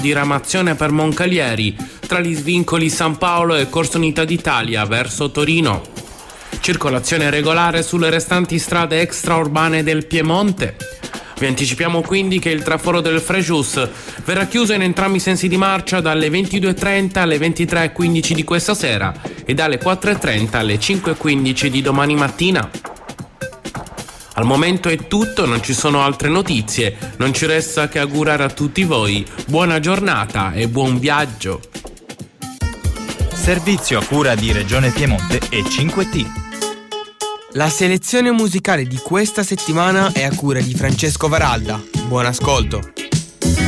diramazione per Moncalieri, tra gli svincoli San Paolo e Corso Unità d'Italia verso Torino. Circolazione regolare sulle restanti strade extraurbane del Piemonte. Vi anticipiamo quindi che il traforo del Frejus verrà chiuso in entrambi i sensi di marcia dalle 22.30 alle 23.15 di questa sera e dalle 4.30 alle 5.15 di domani mattina. Al momento è tutto, non ci sono altre notizie, non ci resta che augurare a tutti voi buona giornata e buon viaggio. Servizio a cura di Regione Piemonte e 5T. La selezione musicale di questa settimana è a cura di Francesco Varalda. Buon ascolto.